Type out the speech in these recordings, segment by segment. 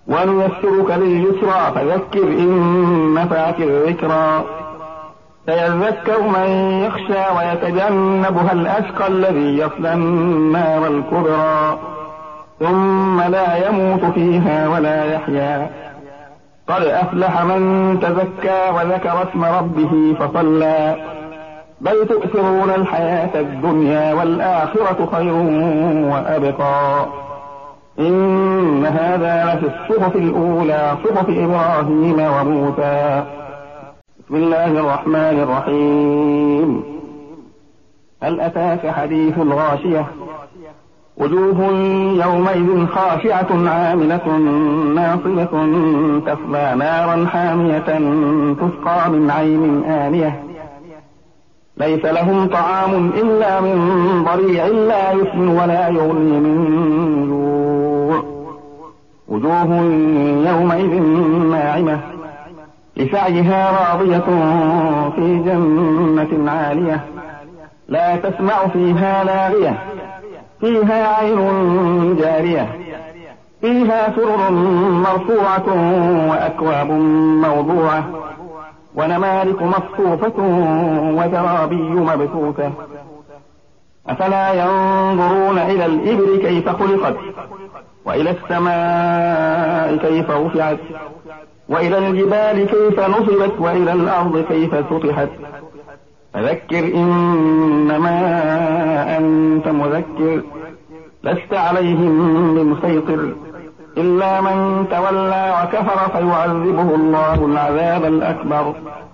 ونيسرك لليسرى فذكر إن نفعت الذكرى سيذكر من يخشى ويتجنبها الأشقى الذي يصلى النار الكبرى ثم لا يموت فيها ولا يحيا قد أفلح من تزكى وذكر اسم ربه فصلى بل تؤثرون الحياة الدنيا والآخرة خير وأبقى إن هذا لفي الصحف الأولى صحف إبراهيم وموسى. بسم الله الرحمن الرحيم. هل أتاك حديث الغاشية وجوه يومئذ خاشعة عاملة ناصبة تصلى نارا حامية تسقى من عين آنية ليس لهم طعام إلا من ضريع لا يسمن ولا يغني من جوع وجوه يومئذ ناعمة لسعيها راضية في جنة عالية لا تسمع فيها لاغية فيها عين جارية فيها سرر مرفوعة وأكواب موضوعة ونمارق مصفوفة وزرابي مبثوثة أفلا ينظرون إلى الإبل كيف خلقت وإلى السماء كيف رفعت وإلى الجبال كيف نصبت وإلى الأرض كيف سطحت فذكر إنما أنت مذكر لست عليهم بمسيطر إلا من تولى وكفر فيعذبه الله العذاب الأكبر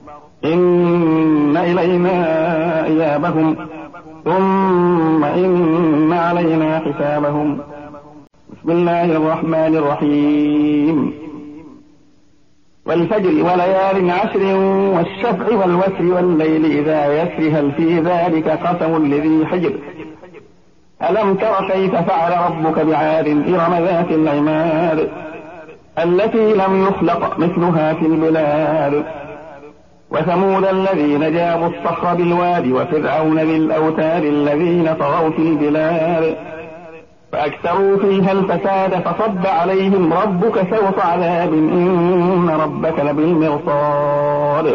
إن إلينا إيابهم ثم إن علينا حسابهم. بسم الله الرحمن الرحيم. والفجر وليال عشر والشفع والوتر والليل إذا يسر هل في ذلك قسم لذي حجر ألم تر كيف فعل ربك بعاد إرم ذات العماد التي لم يخلق مثلها في البلاد وثمود الذين جابوا الصخر بالواد وفرعون ذي الأوتاد الذين طغوا في البلاد فأكثروا فيها الفساد فصب عليهم ربك سوط عذاب إن ربك لبالمرصاد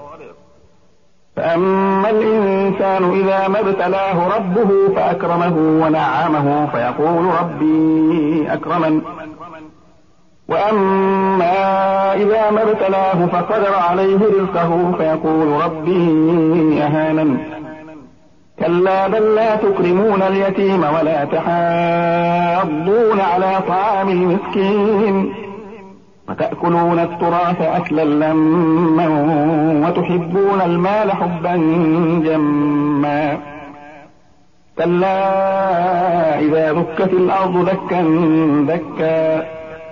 فأما الإنسان إذا ما ابتلاه ربه فأكرمه ونعمه فيقول ربي أكرمن وأما إذا ما ابتلاه فقدر عليه رزقه فيقول ربي أهانن كلا بل لا تكرمون اليتيم ولا تحاضون على طعام المسكين وتأكلون التراث أكلا لما وتحبون المال حبا جما كلا إذا دكت الأرض دكا دكا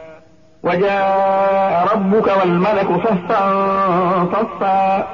وجاء ربك والملك صفا صفا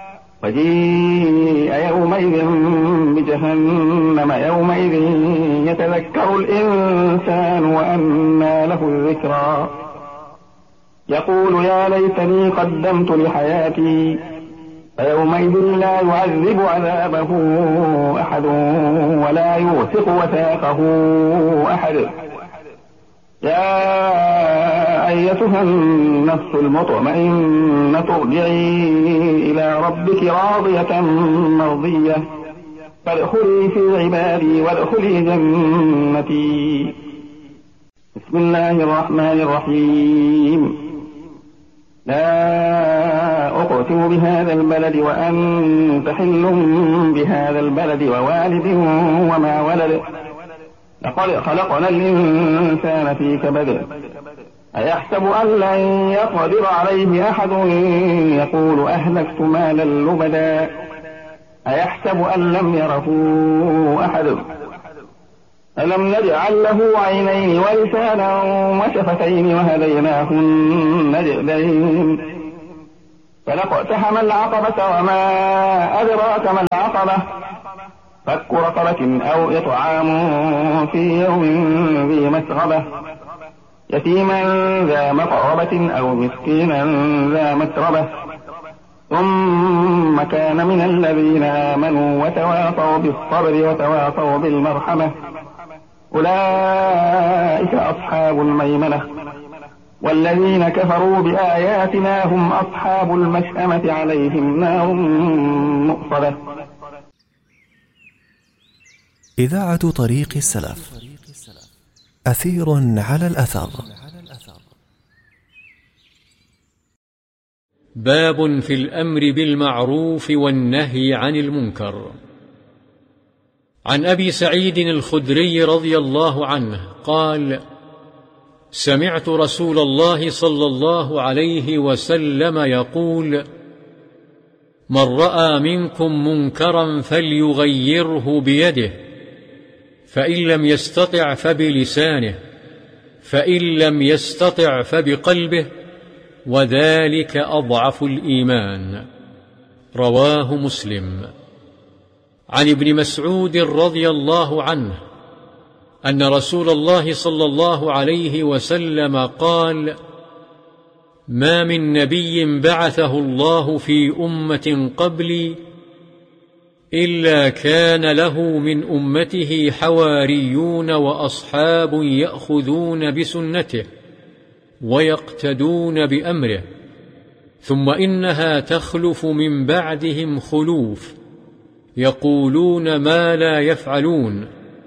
وجيء يومئذ بجهنم يومئذ يتذكر الإنسان وأنى له الذكرى يقول يا ليتني قدمت لحياتي فيومئذ لا يعذب عذابه أحد ولا يوثق وثاقه أحد يا أيتها النفس المطمئنة ارجعي إلى ربك راضية مرضية فادخلي في عبادي وادخلي جنتي. بسم الله الرحمن الرحيم. لا أقسم بهذا البلد وأنت حل بهذا البلد ووالد وما ولد لقد خلقنا الإنسان في كبد أيحسب أن لن يقدر عليه أحد يقول أهلكت مالا لبدا أيحسب أن لم يره أحد ألم نجعل له عينين ولسانا وشفتين وهديناه النجدين فلاقتحم العقبة وما أدراك ما العقبة فك رقبة أو إطعام في يوم ذي مسغبة يتيما ذا مقربة أو مسكينا ذا متربة ثم كان من الذين آمنوا وتواصوا بالصبر وتواصوا بالمرحمة أولئك أصحاب الميمنة والذين كفروا بآياتنا هم أصحاب المشأمة عليهم نار مؤصدة. إذاعة طريق السلف، أثير على الأثر. باب في الأمر بالمعروف والنهي عن المنكر. عن أبي سعيد الخدري رضي الله عنه قال: سمعت رسول الله صلى الله عليه وسلم يقول: من رأى منكم منكرا فليغيره بيده، فإن لم يستطع فبلسانه، فإن لم يستطع فبقلبه، وذلك أضعف الإيمان. رواه مسلم. عن ابن مسعود رضي الله عنه أن رسول الله صلى الله عليه وسلم قال: ما من نبي بعثه الله في أمة قبلي إلا كان له من أمته حواريون وأصحاب يأخذون بسنته ويقتدون بأمره، ثم إنها تخلف من بعدهم خلوف يقولون ما لا يفعلون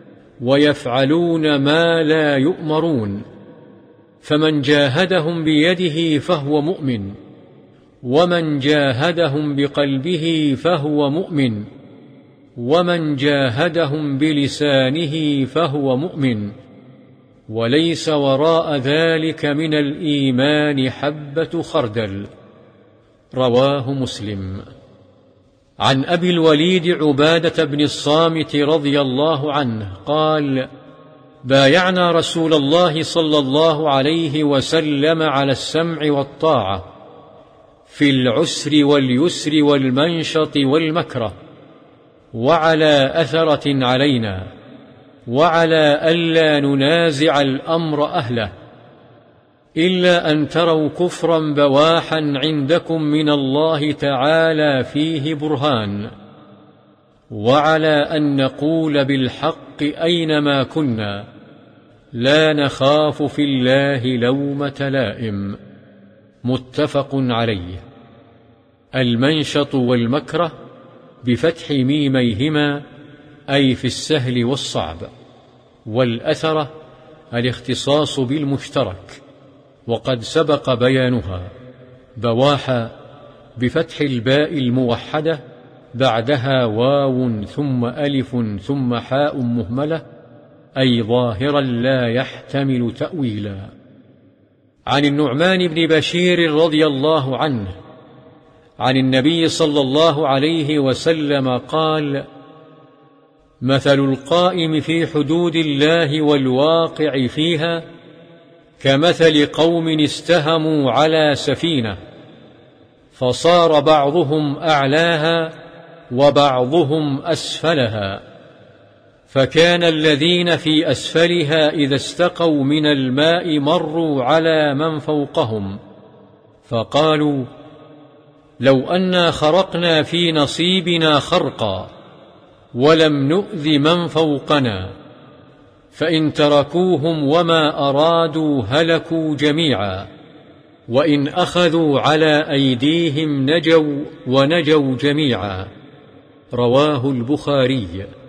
ويفعلون ما لا يؤمرون، فمن جاهدهم بيده فهو مؤمن، ومن جاهدهم بقلبه فهو مؤمن، ومن جاهدهم بلسانه فهو مؤمن، وليس وراء ذلك من الإيمان حبة خردل. رواه مسلم. عن أبي الوليد عبادة بن الصامت رضي الله عنه قال: بايعنا رسول الله صلى الله عليه وسلم على السمع والطاعة في العسر واليسر والمنشط والمكره، وعلى أثرة علينا، وعلى ألا ننازع الأمر أهله، إلا أن تروا كفرا بواحا عندكم من الله تعالى فيه برهان، وعلى أن نقول بالحق أينما كنا، لا نخاف في الله لومة لائم. متفق عليه. المنشط والمكره بفتح ميميهما أي في السهل والصعب، والأثرة الاختصاص بالمشترك، وقد سبق بيانها. بواحة بفتح الباء الموحدة بعدها واو ثم ألف ثم حاء مهملة، أي ظاهرا لا يحتمل تأويلا. عن النعمان بن بشير رضي الله عنه عن النبي صلى الله عليه وسلم قال: مثل القائم في حدود الله والواقع فيها كمثل قوم استهموا على سفينة، فصار بعضهم أعلاها وبعضهم أسفلها، فكان الذين في أسفلها إذا استقوا من الماء مروا على من فوقهم، فقالوا: لو أنا خرقنا في نصيبنا خرقا ولم نؤذ من فوقنا، فإن تركوهم وما أرادوا هلكوا جميعا، وإن أخذوا على أيديهم نجوا ونجوا جميعا. رواه البخاري.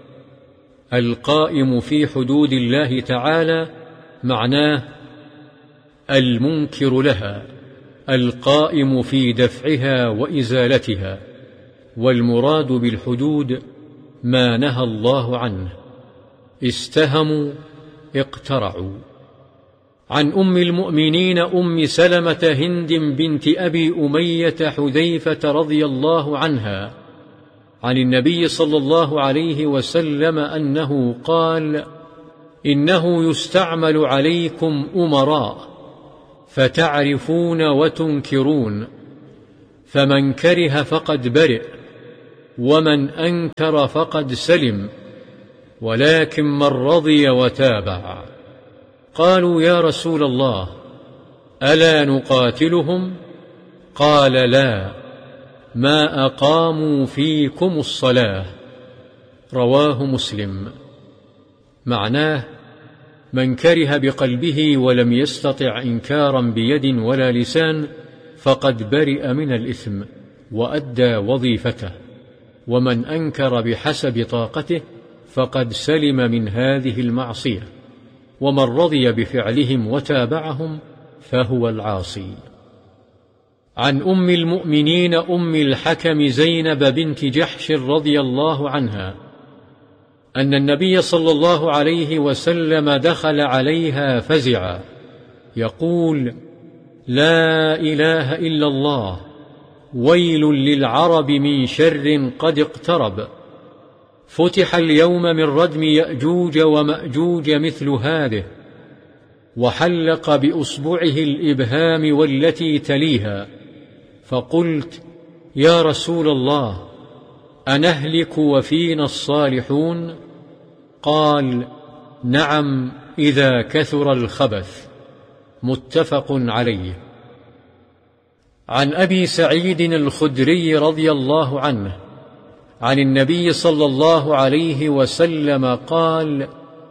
القائم في حدود الله تعالى معناه المنكر لها، القائم في دفعها وإزالتها، والمراد بالحدود ما نهى الله عنه. استهموا اقترعوا. عن أم المؤمنين أم سلمة هند بنت أبي أمية حذيفة رضي الله عنها عن النبي صلى الله عليه وسلم أنه قال: إنه يستعمل عليكم أمراء فتعرفون وتنكرون، فمن كره فقد برئ، ومن أنكر فقد سلم، ولكن من رضي وتابع. قالوا: يا رسول الله، ألا نقاتلهم؟ قال: لا، ما أقاموا فيكم الصلاة. رواه مسلم. معناه: من كره بقلبه ولم يستطع إنكارا بيد ولا لسان فقد برئ من الإثم وأدى وظيفته، ومن أنكر بحسب طاقته فقد سلم من هذه المعصية، ومن رضي بفعلهم وتابعهم فهو العاصي. عن أم المؤمنين أم الحكم زينب بنت جحش رضي الله عنها أن النبي صلى الله عليه وسلم دخل عليها فزعا يقول: لا إله إلا الله، ويل للعرب من شر قد اقترب، فتح اليوم من ردم يأجوج ومأجوج مثل هذه، وحلق بأصبعه الإبهام والتي تليها، فقلت: يا رسول الله، أنهلك وفينا الصالحون؟ قال: نعم إذا كثر الخبث. متفق عليه. عن أبي سعيد الخدري رضي الله عنه عن النبي صلى الله عليه وسلم قال: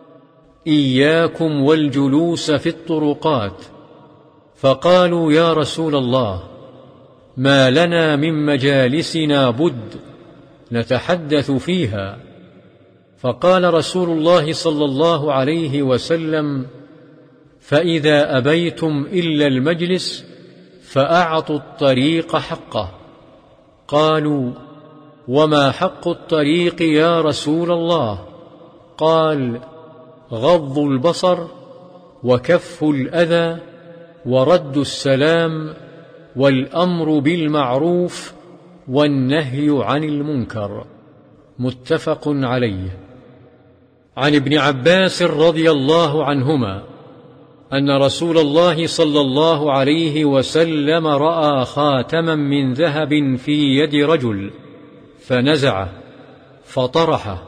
إياكم والجلوس في الطرقات. فقالوا: يا رسول الله، ما لنا من مجالسنا بد نتحدث فيها. فقال رسول الله صلى الله عليه وسلم: فإذا أبيتم إلا المجلس فأعطوا الطريق حقه. قالوا: وما حق الطريق يا رسول الله؟ قال: غض البصر، وكف الأذى، ورد السلام، والأمر بالمعروف، والنهي عن المنكر. متفق عليه. عن ابن عباس رضي الله عنهما أن رسول الله صلى الله عليه وسلم رأى خاتما من ذهب في يد رجل فنزعه فطرحه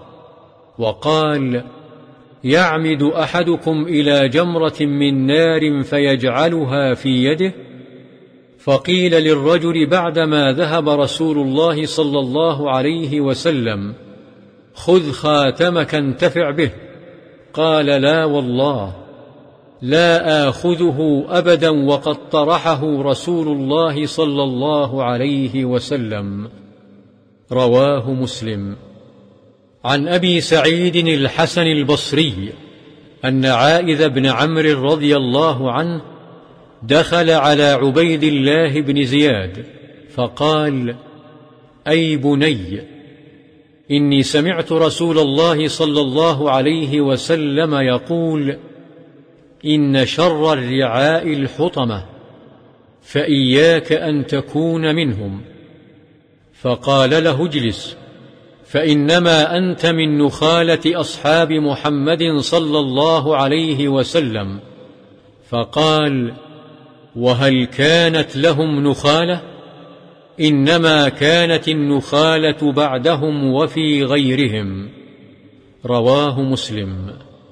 وقال: يعمد أحدكم إلى جمرة من نار فيجعلها في يده؟ فقيل للرجل بعدما ذهب رسول الله صلى الله عليه وسلم: خذ خاتمك انتفع به. قال: لا والله، لا آخذه أبدا وقد طرحه رسول الله صلى الله عليه وسلم. رواه مسلم. عن أبي سعيد الحسن البصري أن عائذ بن عمرو رضي الله عنه دخل على عبيد الله بن زياد فقال: أي بني، إني سمعت رسول الله صلى الله عليه وسلم يقول: إن شر الرعاء الحطمة، فإياك أن تكون منهم. فقال له: اجلس، فإنما أنت من نخالة أصحاب محمد صلى الله عليه وسلم. فقال: وهل كانت لهم نخالة؟ إنما كانت النخالة بعدهم وفي غيرهم. رواه مسلم.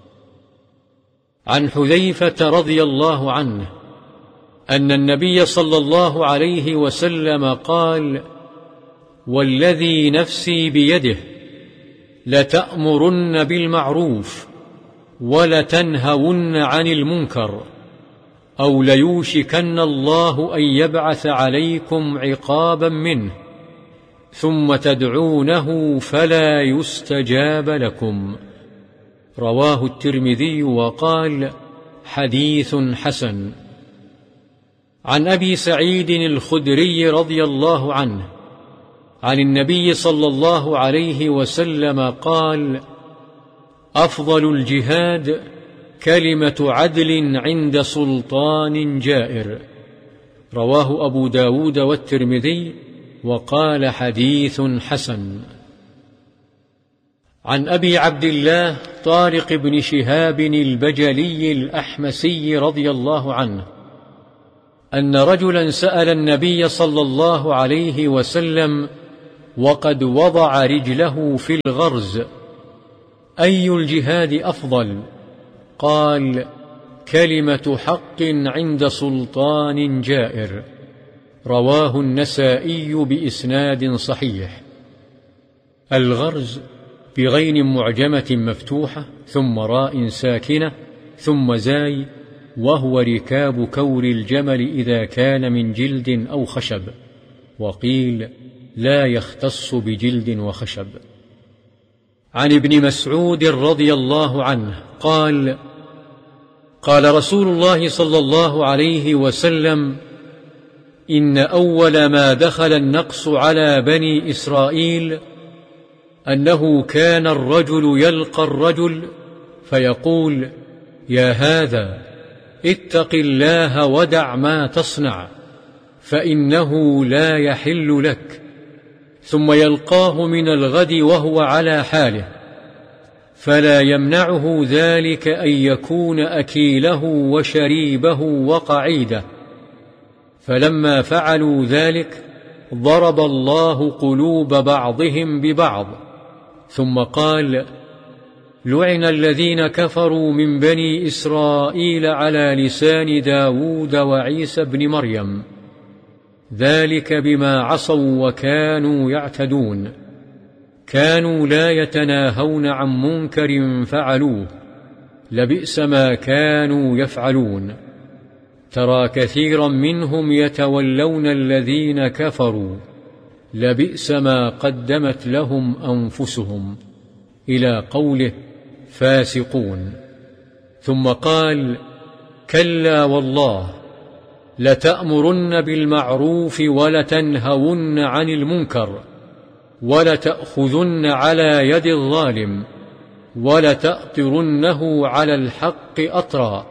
عن حذيفة رضي الله عنه أن النبي صلى الله عليه وسلم قال: والذي نفسي بيده لتأمرن بالمعروف ولتنهون عن المنكر، أو ليوشكن الله أن يبعث عليكم عقابا منه، ثم تدعونه فلا يستجاب لكم. رواه الترمذي وقال: حديث حسن. عن أبي سعيد الخدري رضي الله عنه عن النبي صلى الله عليه وسلم قال: أفضل الجهاد كلمة عدل عند سلطان جائر. رواه أبو داود والترمذي وقال: حديث حسن. عن أبي عبد الله طارق بن شهاب البجلي الأحمسي رضي الله عنه أن رجلا سأل النبي صلى الله عليه وسلم وقد وضع رجله في الغرز: أي الجهاد أفضل؟ قال: كلمة حق عند سلطان جائر. رواه النسائي بإسناد صحيح. الغرز بغين معجمة مفتوحة ثم راء ساكنة ثم زاي، وهو ركاب كور الجمل إذا كان من جلد أو خشب، وقيل لا يختص بجلد وخشب. عن ابن مسعود رضي الله عنه قال: قال رسول الله صلى الله عليه وسلم: إن أول ما دخل النقص على بني إسرائيل أنه كان الرجل يلقى الرجل فيقول: يا هذا اتق الله ودع ما تصنع فإنه لا يحل لك، ثم يلقاه من الغد وهو على حاله، فلا يمنعه ذلك أن يكون أكيله وشريبه وقعيده. فلما فعلوا ذلك ضرب الله قلوب بعضهم ببعض، ثم قال: لعن الذين كفروا من بني إسرائيل على لسان داود وعيسى بن مريم، ذلك بما عصوا وكانوا يعتدون، كانوا لا يتناهون عن منكر فعلوه، لبئس ما كانوا يفعلون. ترى كثيرا منهم يتولون الذين كفروا، لبئس ما قدمت لهم أنفسهم، إلى قوله فاسقون. ثم قال: كلا والله لتأمرن بالمعروف ولتنهون عن المنكر ولتأخذن على يد الظالم ولتأطرنه على الحق أطرا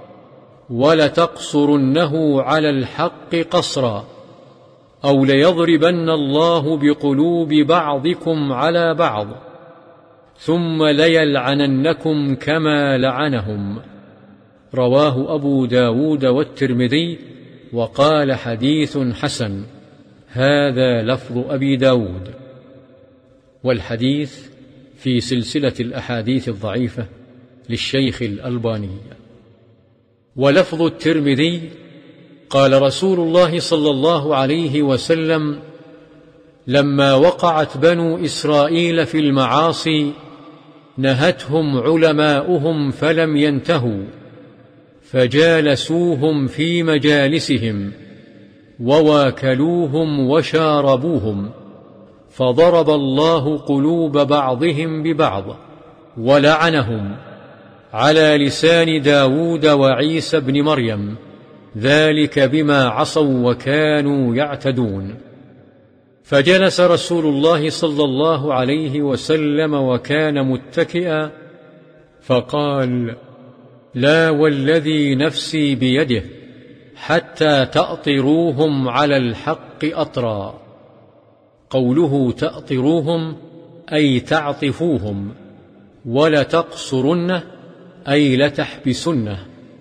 ولتقصرنه على الحق قصرا، أو ليضربن الله بقلوب بعضكم على بعض ثم ليلعننكم كما لعنهم. رواه أبو داود والترمذي، وقال حديث حسن. هذا لفظ أبي داود. والحديث في سلسلة الأحاديث الضعيفة للشيخ الألباني. ولفظ الترمذي: قال رسول الله صلى الله عليه وسلم: لما وقعت بنو إسرائيل في المعاصي نهتهم علماؤهم فلم ينتهوا، فجالسوهم في مجالسهم وواكلوهم وشاربوهم، فضرب الله قلوب بعضهم ببعض ولعنهم على لسان داود وعيسى بن مريم، ذلك بما عصوا وكانوا يعتدون. فجلس رسول الله صلى الله عليه وسلم وكان متكئا، فقال: لا والذي نفسي بيده حتى تأطروهم على الحق أطرا. قوله تأطروهم أي تعطفوهم، ولتقصرنه أي لتحبسنه.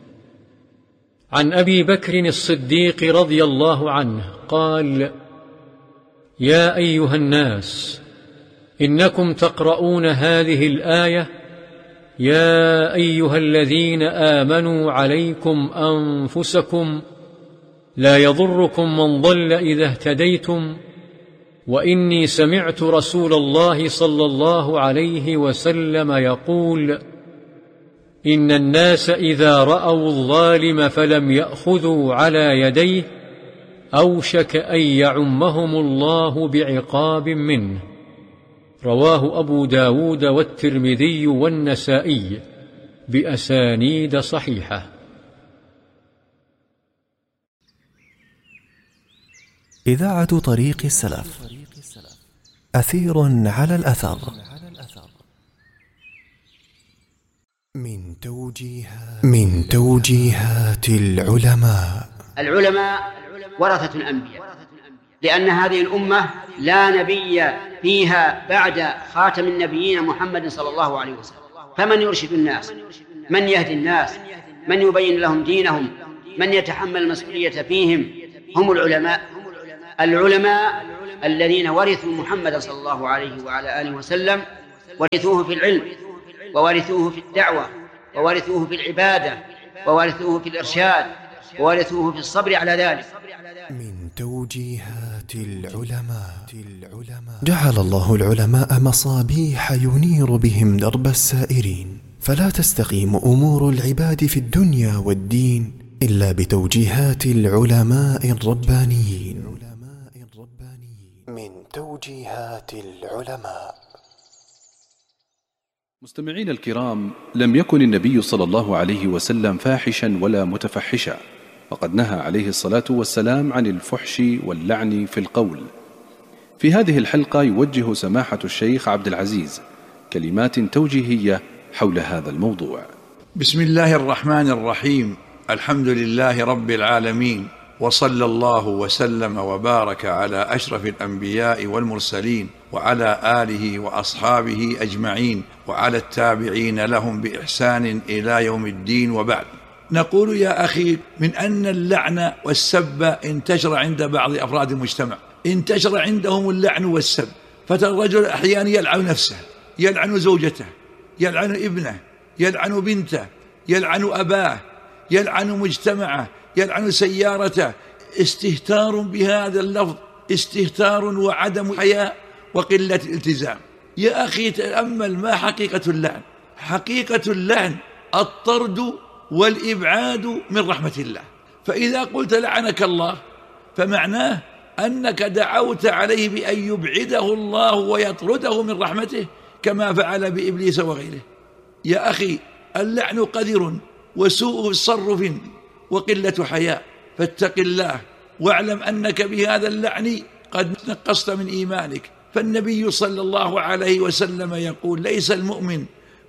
عن أبي بكر الصديق رضي الله عنه قال: يا أيها الناس، إنكم تقرؤون هذه الآية: يا أيها الذين آمنوا عليكم أنفسكم لا يضركم من ضل إذا اهتديتم، وإني سمعت رسول الله صلى الله عليه وسلم يقول: إن الناس إذا رأوا الظالم فلم يأخذوا على يديه أوشك أن يعمهم الله بعقاب منه. رواه أبو داود والترمذي والنسائي بأسانيد صحيحة. إذاعة طريق السلف، أثير على الأثر. من توجيهات العلماء. العلماء ورثة الأنبياء، لأن هذه الأمة لا نبي فيها بعد خاتم النبيين محمد صلى الله عليه وسلم، فمن يرشد الناس، من يهدي الناس، من يبين لهم دينهم، من يتحمل المسؤولية فيهم، هم العلماء. العلماء الذين ورثوا محمد صلى الله عليه وعلى آله وسلم، ورثوه في العلم، وورثوه في الدعوة، وورثوه في العبادة، وورثوه في الإرشاد، وورثوه في الصبر على ذلك. من توجيهات العلماء. جعل الله العلماء مصابيح ينير بهم درب السائرين، فلا تستقيم أمور العباد في الدنيا والدين إلا بتوجيهات العلماء الربانيين. من توجيهات العلماء. مستمعين الكرام، لم يكن النبي صلى الله عليه وسلم فاحشا ولا متفحشا، وقد نهى عليه الصلاة والسلام عن الفحش واللعن في القول. في هذه الحلقة يوجه سماحة الشيخ عبد العزيز كلمات توجيهية حول هذا الموضوع. بسم الله الرحمن الرحيم. الحمد لله رب العالمين، وصلى الله وسلم وبارك على أشرف الأنبياء والمرسلين وعلى آله وأصحابه أجمعين وعلى التابعين لهم بإحسان إلى يوم الدين، وبعد. نقول يا أخي، من أن اللعن والسب انتشر عند بعض أفراد المجتمع، انتشر عندهم اللعن والسب، فترى الرجل أحيانا يلعن نفسه، يلعن زوجته، يلعن ابنه، يلعن بنته، يلعن أباه، يلعن مجتمعه، يلعن سيارته. استهتار بهذا اللفظ، استهتار وعدم حياء وقلة التزام. يا أخي تأمل ما حقيقة اللعن. حقيقة اللعن الطرد والإبعاد من رحمة الله. فإذا قلت لعنك الله فمعناه أنك دعوت عليه بأن يبعده الله ويطرده من رحمته، كما فعل بإبليس وغيره. يا أخي اللعن قذر وسوء تصرف وقلة حياء، فاتق الله واعلم أنك بهذا اللعن قد نقصت من إيمانك. فالنبي صلى الله عليه وسلم يقول: ليس المؤمن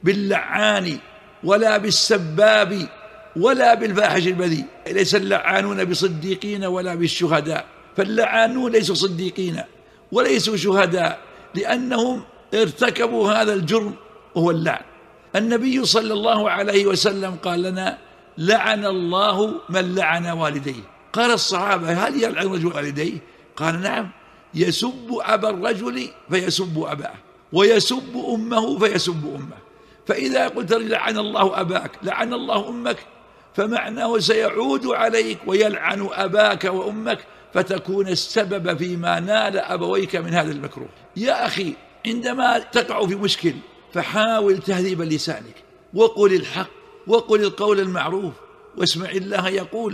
باللعان ولا بالسباب ولا بالفاحش البذيء. ليس اللعانون بصديقين ولا بالشهداء. فاللعانون ليسوا صديقين وليسوا شهداء، لأنهم ارتكبوا هذا الجرم وهو اللعن. النبي صلى الله عليه وسلم قال لنا: لعن الله من لعن والديه. قال الصحابة: هل يلعن رجل والديه؟ قال: نعم، يسب أبا الرجل فيسب أباه، ويسب أمه فيسب أمه. فإذا قلت لعن الله أباك، لعن الله أمك، فمعناه سيعود عليك ويلعن أباك وأمك، فتكون السبب فيما نال أبويك من هذا المكروه. يا أخي عندما تقع في مشكل فحاول تهذيب لسانك، وقل الحق، وقل القول المعروف، واسمع الله يقول: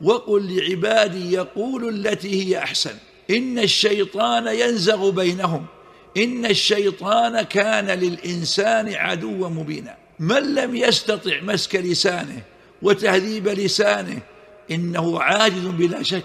وقل لعبادي يقول التي هي أحسن إن الشيطان ينزغ بينهم إن الشيطان كان للإنسان عدوا مبينا. من لم يستطع مسك لسانه وتهذيب لسانه إنه عاجز بلا شك.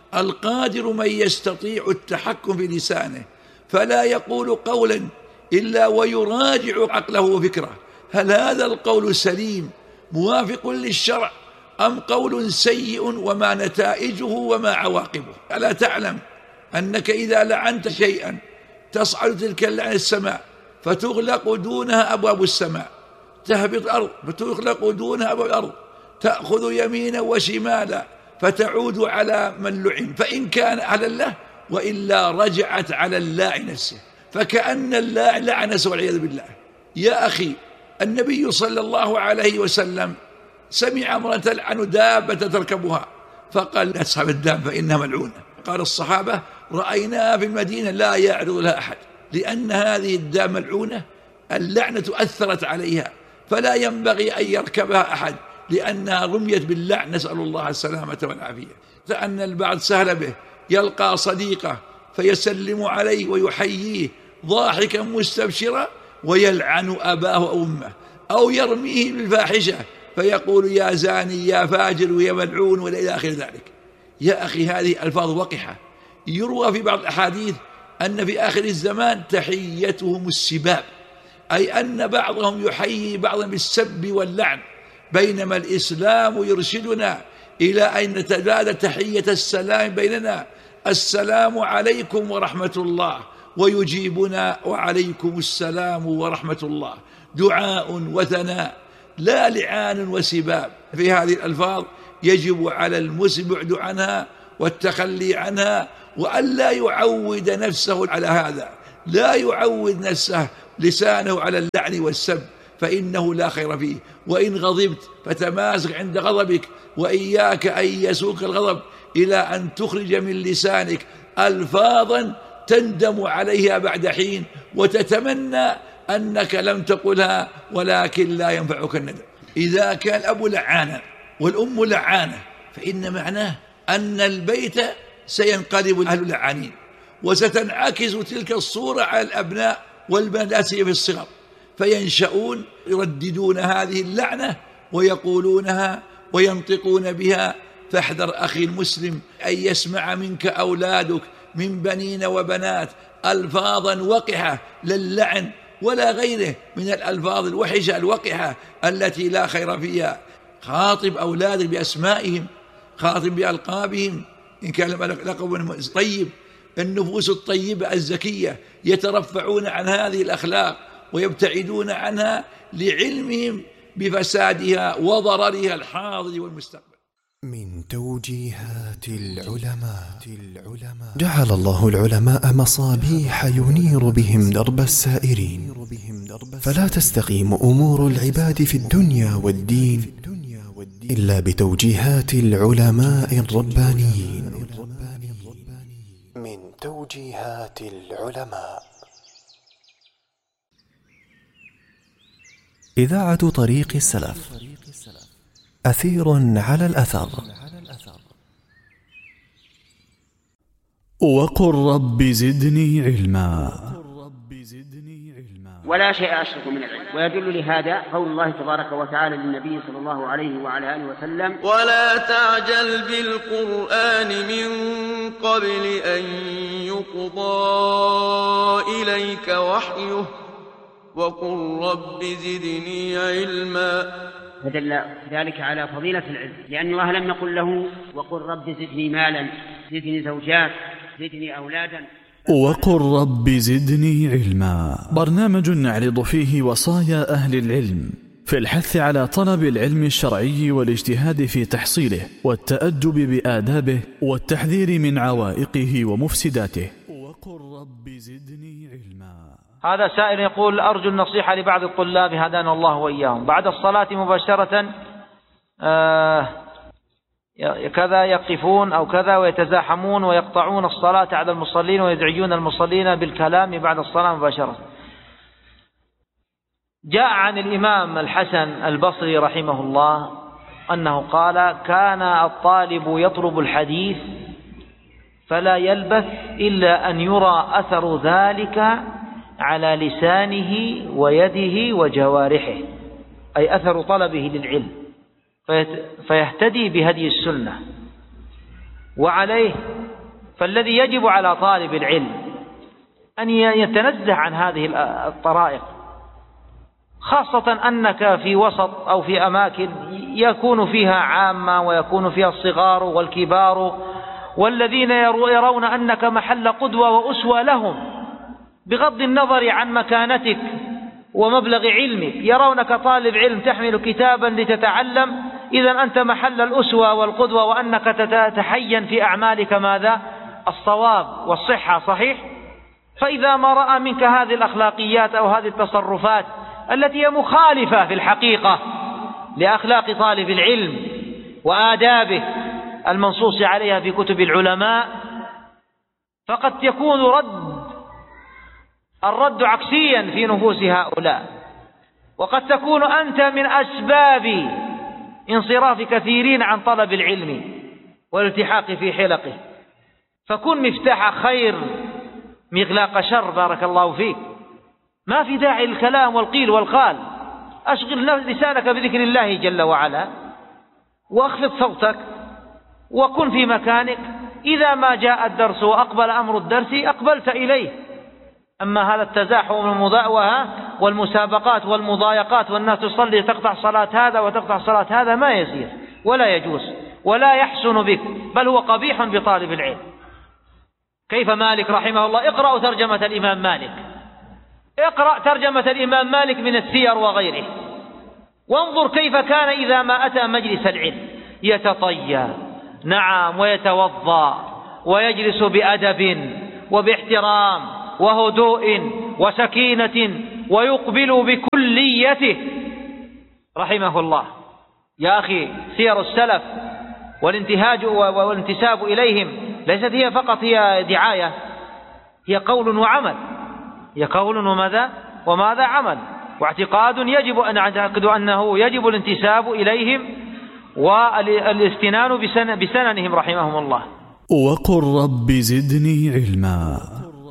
القادر من يستطيع التحكم في لسانه، فلا يقول قولا إلا ويراجع عقله وفكره: هل هذا القول سليم موافق للشرع أم قول سيء، وما نتائجه وما عواقبه؟ ألا تعلم أنك إذا لعنت شيئا تصعد تلك اللعنة السماء فتغلق دونها أبواب السماء، تهبط الأرض فتغلق دونها أبواب الأرض، تأخذ يمينا وشمالا فتعود على من لعن، فإن كان على الله، وإلا رجعت على اللاعن نفسه، فكأن اللاعن لعن نفسه والعياذ بالله. يا أخي النبي صلى الله عليه وسلم سمع امرأة تلعن دابة تركبها، فقال: لا تصحب الدابة فإنها ملعونة. قال الصحابة: رأيناها في المدينة لا يعرض لها أحد، لأن هذه الدابة ملعونة، اللعنة أثرت عليها، فلا ينبغي أن يركبها أحد، لأنها رميت باللعن، نسأل الله السلامة والعافية. فأن البعض سهل به، يلقى صديقه فيسلم عليه ويحييه ضاحكا مستبشرا ويلعن أباه أو أمه، أو يرميه بالفاحشة فيقول: يا زاني يا فاجر ويا ملعون، وإلى آخر ذلك. يا أخي هذه ألفاظ وقحة. يروى في بعض الأحاديث أن في آخر الزمان تحيتهم السباب، أي أن بعضهم يحيي بعضا بالسب واللعن، بينما الإسلام يرشدنا إلى أن نتبادل تحية السلام بيننا: السلام عليكم ورحمة الله، ويجيبنا: وعليكم السلام ورحمة الله، دعاء وثناء، لا لعان وسباب. في هذه الألفاظ يجب على المسلم البعد عنها والتخلي عنها، وألا يعود نفسه على هذا، لا يعود نفسه لسانه على اللعن والسب، فإنه لا خير فيه. وإن غضبت فتماسك عند غضبك، وإياك أن يسوق الغضب إلى أن تخرج من لسانك ألفاظا تندم عليها بعد حين وتتمنى أنك لم تقلها، ولكن لا ينفعك الندم. إذا كان الأب لعانا والأم لعانة فإن معناه أن البيت سينقلب أهل لعانين، وستنعكس تلك الصورة على الأبناء والبنات في الصغر، فينشؤون يرددون هذه اللعنة ويقولونها وينطقون بها. فاحذر أخي المسلم أن يسمع منك أولادك من بنين وبنات ألفاظا وقحة للعن ولا غيره من الألفاظ الوحشة الوقحة التي لا خير فيها. خاطب أولادك بأسمائهم، خاطب بألقابهم، إن كان لقب طيب. النفوس الطيبة الزكية يترفعون عن هذه الأخلاق ويبتعدون عنها لعلمهم بفسادها وضررها الحاضر والمستقبل. من توجيهات العلماء. جعل الله العلماء مصابيح ينير بهم درب السائرين، فلا تستقيم أمور العباد في الدنيا والدين إلا بتوجيهات العلماء الربانيين. من توجيهات العلماء. إذاعة طريق السلف، أثير على الأثر. وقل رب زدني علما. ولا شيء أشرف من العلم. ويدل لهذا قول الله تبارك وتعالى للنبي صلى الله عليه وعلى آله وسلم: ولا تعجل بالقرآن من قبل أن يقضى إليك وحيه وقل رب زدني علما. فدل ذلك على فضيلة العلم، لأن الله لم يقل له وقل رب زدني مالا، زدني زوجات، زدني أولادا. وقل رب زدني علما، برنامج نعرض فيه وصايا أهل العلم في الحث على طلب العلم الشرعي والاجتهاد في تحصيله والتأدب بآدابه والتحذير من عوائقه ومفسداته. وقل رب زدني علما. هذا سائل يقول: أرجو النصيحة لبعض الطلاب هدانا الله وإياهم، بعد الصلاة مباشرة كذا يقفون أو كذا ويتزاحمون ويقطعون الصلاة على المصلين ويزعجون المصلين بالكلام بعد الصلاة مباشرة. جاء عن الإمام الحسن البصري رحمه الله أنه قال: كان الطالب يطلب الحديث فلا يلبث إلا أن يرى أثر ذلك على لسانه ويده وجوارحه، أي أثر طلبه للعلم، فيهتدي بهدي السنة. وعليه فالذي يجب على طالب العلم أن يتنزه عن هذه الطرائق، خاصة أنك في وسط أو في أماكن يكون فيها عامة ويكون فيها الصغار والكبار، والذين يرون أنك محل قدوة وأسوة لهم بغض النظر عن مكانتك ومبلغ علمك. يرونك طالب علم تحمل كتابا لتتعلم، إذن أنت محل الأسوة والقدوة، وأنك تتحين في أعمالك ماذا؟ الصواب والصحة، صحيح؟ فإذا ما رأى منك هذه الأخلاقيات أو هذه التصرفات التي هي مخالفة في الحقيقة لأخلاق طالب العلم وآدابه المنصوص عليها في كتب العلماء، فقد يكون الرد عكسيا في نفوس هؤلاء، وقد تكون أنت من أسباب انصراف كثيرين عن طلب العلم والالتحاق في حلقه. فكن مفتاح خير مغلاق شر، بارك الله فيك. ما في داعي للكلام والقيل والقال. أشغل لسانك بذكر الله جل وعلا، واخفض صوتك، وكن في مكانك. إذا ما جاء الدرس وأقبل أمر الدرس أقبلت إليه. أما هذا التزاحم والمضاوعة والمسابقات والمضايقات والناس تصلي تقطع صلاة هذا وتقطع صلاة هذا ما يصير ولا يجوز ولا يحسن بك، بل هو قبيح بطالب العلم. كيف مالك رحمه الله؟ اقرأوا ترجمة الإمام مالك، اقرأ ترجمة الإمام مالك من السير وغيره، وانظر كيف كان إذا ما أتى مجلس العلم يتطيب، نعم، ويتوضأ ويجلس بأدب وباحترام وهدوء وسكينة، ويقبل بكلية صوفيته رحمه الله. يا أخي سير السلف والانتهاج والانتساب إليهم ليست هي فقط هي دعاية، هي قول وعمل، هي قول وماذا عمل، واعتقاد يجب أن نعتقد أنه يجب الانتساب إليهم والاستنان بسننهم رحمهم الله. وقل رب زدني علما.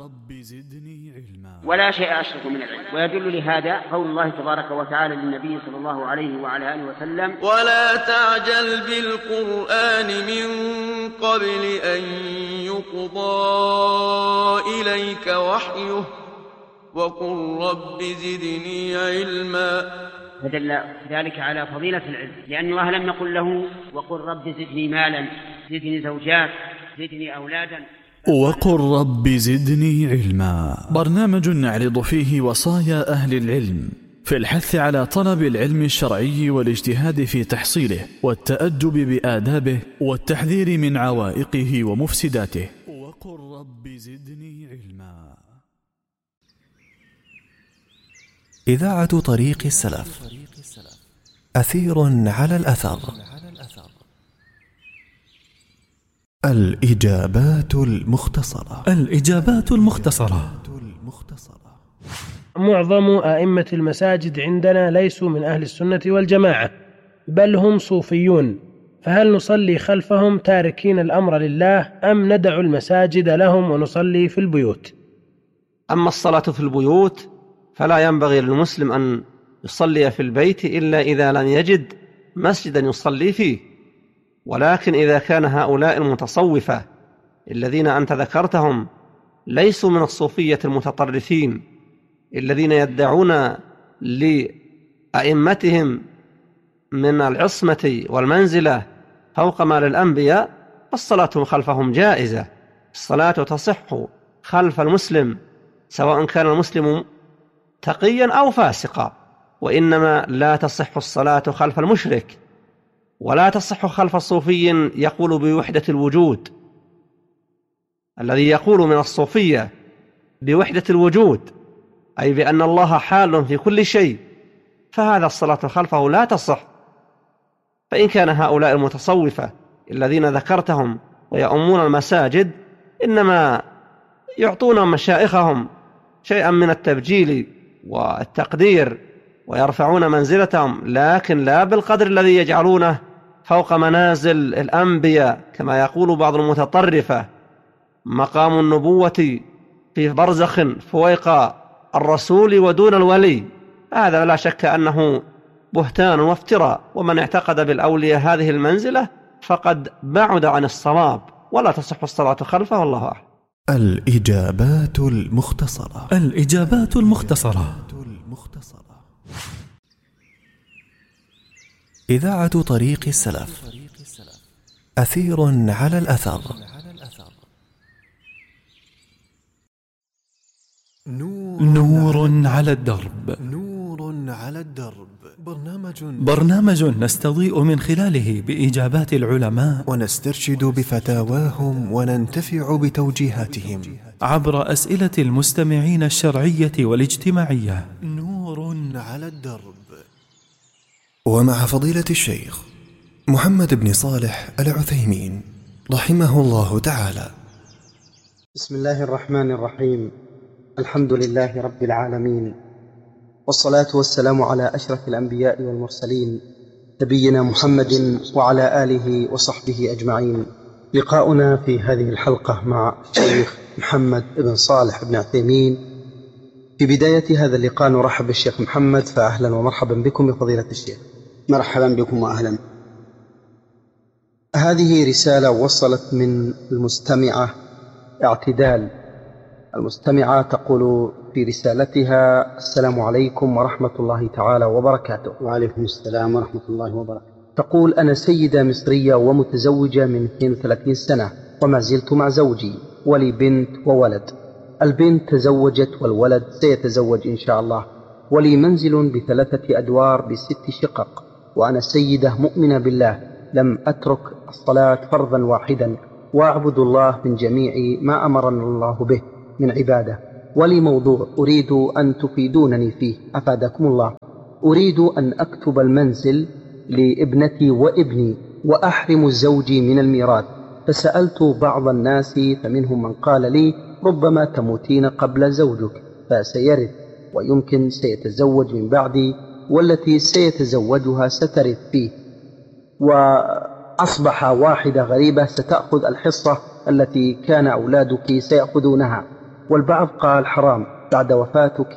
ولا شيء أشرف من العلم. ويدل لهذا قول الله تبارك وتعالى للنبي صلى الله عليه وعلى آله وسلم: ولا تعجل بالقرآن من قبل أن يقضى إليك وحيه وقل رب زدني علما. فدل ذلك على فضيلة العلم، لأن الله لم يقل له وقل رب زدني مالا، زدني زوجات، زدني أولادا. وقل رب زدني علما، برنامج نعرض فيه وصايا أهل العلم في الحث على طلب العلم الشرعي والاجتهاد في تحصيله والتأدب بآدابه والتحذير من عوائقه ومفسداته. وقل رب زدني علما. إذاعة طريق السلف، أثير على الأثر. الإجابات المختصرة. معظم أئمة المساجد عندنا ليسوا من أهل السنة والجماعة، بل هم صوفيون، فهل نصلي خلفهم تاركين الأمر لله أم ندع المساجد لهم ونصلي في البيوت؟ أما الصلاة في البيوت فلا ينبغي للمسلم أن يصلي في البيت إلا إذا لم يجد مسجدا يصلي فيه، ولكن إذا كان هؤلاء المتصوفة الذين أنت ذكرتهم ليسوا من الصوفية المتطرفين الذين يدعون لأئمتهم من العصمة والمنزلة فوق ما للأنبياء، الصلاة خلفهم جائزة. الصلاة تصح خلف المسلم سواء كان المسلم تقيا أو فاسقا، وإنما لا تصح الصلاة خلف المشرك، ولا تصح خلف الصوفي يقول بوحدة الوجود. الذي يقول من الصوفية بوحدة الوجود أي بأن الله حال في كل شيء، فهذا الصلاة خلفه لا تصح. فإن كان هؤلاء المتصوفة الذين ذكرتهم ويؤمون المساجد إنما يعطون مشائخهم شيئا من التبجيل والتقدير ويرفعون منزلتهم، لكن لا بالقدر الذي يجعلونه فوق منازل الأنبياء كما يقول بعض المتطرفة مقام النبوة في برزخ فوق الرسول ودون الولي. هذا لا شك أنه بهتان وافتراء، ومن اعتقد بالأولياء هذه المنزلة فقد بعد عن الصواب، ولا تصح الصلاة خلفه، والله أعلم. الإجابات المختصرة. إذاعة طريق السلف، أثير على الأثر. نور على الدرب. برنامج نستضيء من خلاله بإجابات العلماء ونسترشد بفتاواهم وننتفع بتوجيهاتهم عبر أسئلة المستمعين الشرعية والاجتماعية. نور على الدرب، ومع فضيلة الشيخ محمد بن صالح العثيمين رحمه الله تعالى. بسم الله الرحمن الرحيم. الحمد لله رب العالمين، والصلاة والسلام على أشرف الأنبياء والمرسلين نبينا محمد وعلى آله وصحبه أجمعين. لقاؤنا في هذه الحلقة مع الشيخ محمد بن صالح بن عثيمين. في بداية هذا اللقاء نرحب بالشيخ محمد، فأهلا ومرحبا بكم يا فضيلة الشيخ. مرحبا بكم وأهلا. هذه رسالة وصلت من المستمعة اعتدال. المستمعة تقول في رسالتها: السلام عليكم ورحمة الله تعالى وبركاته. وعليكم السلام ورحمة الله وبركاته. تقول: أنا سيدة مصرية ومتزوجة من 32 سنة وما زلت مع زوجي ولي بنت وولد. البنت تزوجت والولد سيتزوج إن شاء الله، ولي منزل ب3 أدوار ب6 شقق، وأنا سيدة مؤمنة بالله، لم أترك الصلاة فرضا واحدا، وأعبد الله من جميع ما أمرنا الله به من عبادة. ولي موضوع أريد أن تفيدونني فيه أفادكم الله. أريد أن أكتب المنزل لابنتي وابني وأحرم زوجي من الميراث، فسألت بعض الناس فمنهم من قال لي ربما تموتين قبل زوجك فسيرث ويمكن سيتزوج من بعدي، والتي سيتزوجها سترث فيه، وأصبح واحدة غريبة ستأخذ الحصة التي كان أولادك سيأخذونها، والبعض قال حرام بعد وفاتك